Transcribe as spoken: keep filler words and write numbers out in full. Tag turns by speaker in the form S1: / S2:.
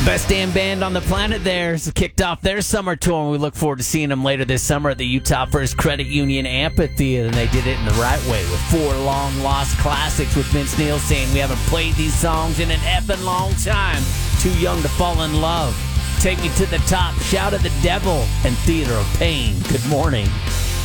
S1: Best damn band on the planet there has kicked off their summer tour, and we look forward to seeing them later this summer at the Utah First Credit Union Amphitheater. And they did it in the right way with four long-lost classics, with Vince Neil saying, "We haven't played these songs in an effing long time. Too Young to Fall in Love, Take Me to the Top, Shout at the Devil, and Theater of Pain." Good morning.